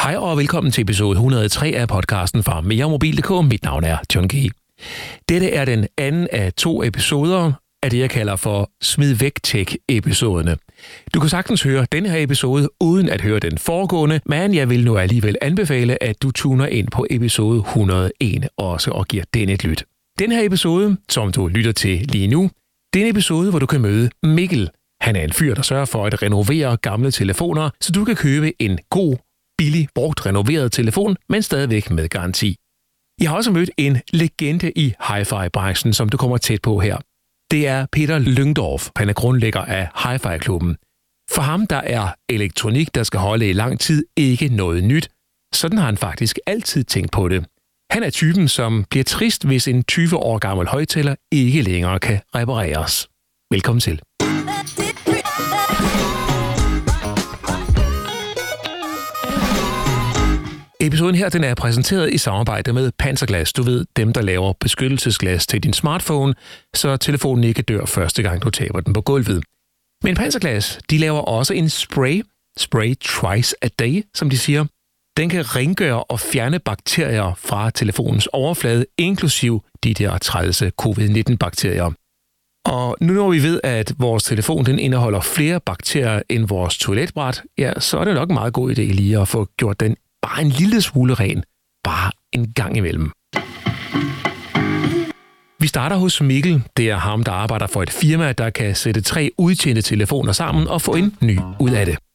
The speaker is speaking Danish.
Hej og velkommen til episode 103 af podcasten fra meremobil.dk. Mit navn er John G. Dette er den anden af 2 episoder af det, jeg kalder for Smid Væk Tech-episoderne. Du kan sagtens høre denne her episode uden at høre den foregående, men jeg vil nu alligevel anbefale, at du tuner ind på episode 101 også og giver den et lyt. Den her episode, som du lytter til lige nu, det er en episode, hvor du kan møde Mikkel. Han er en fyr, der sørger for at renovere gamle telefoner, så du kan købe en god, billig, brugt renoveret telefon, men stadigvæk med garanti. Jeg har også mødt en legende i hi-fi-branchen, som du kommer tæt på her. Det er Peter Lyngdorf. Han er grundlægger af Hi-Fi-klubben. For ham der er elektronik, der skal holde i lang tid, ikke noget nyt. Sådan har han faktisk altid tænkt på det. Han er typen, som bliver trist, hvis en 20 år gammel højttaler ikke længere kan repareres. Velkommen til. Episoden her den er præsenteret i samarbejde med Panzerglas. Du ved, dem der laver beskyttelsesglas til din smartphone, så telefonen ikke dør første gang du taber den på gulvet. Men Panzerglas, de laver også en spray twice a day, som de siger. Den kan rengøre og fjerne bakterier fra telefonens overflade, inklusiv de der trælse covid-19-bakterier. Og nu når vi ved, at vores telefon den indeholder flere bakterier end vores toiletbræt, ja, så er det nok en meget god idé lige at få gjort den bare en lille smule ren, bare en gang imellem. Vi starter hos Mikkel. Det er ham, der arbejder for et firma, der kan sætte 3 udtjente telefoner sammen og få en ny ud af det.